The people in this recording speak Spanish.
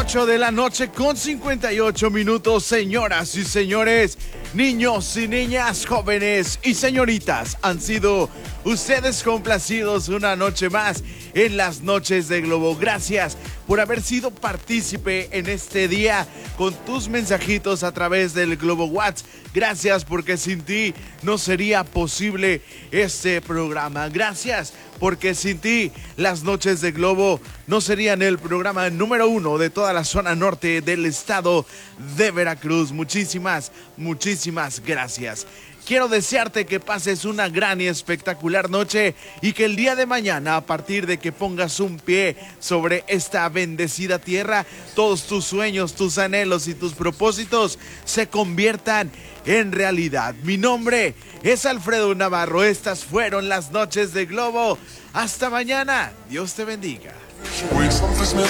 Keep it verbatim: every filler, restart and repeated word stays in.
ocho de la noche con cincuenta y ocho minutos, señoras y señores, niños y niñas, jóvenes y señoritas, han sido ustedes complacidos una noche más en las noches de Globo. Gracias por haber sido partícipe en este día con tus mensajitos a través del Globo WhatsApp. Gracias porque sin ti no sería posible este programa. Gracias porque sin ti las noches de Globo no serían el programa número uno de toda la zona norte del estado de Veracruz. Muchísimas, muchísimas gracias. Quiero desearte que pases una gran y espectacular noche y que el día de mañana, a partir de que pongas un pie sobre esta bendecida tierra, todos tus sueños, tus anhelos y tus propósitos se conviertan en realidad. Mi nombre es Alfredo Navarro. Estas fueron las noches de Globo. Hasta mañana. Dios te bendiga.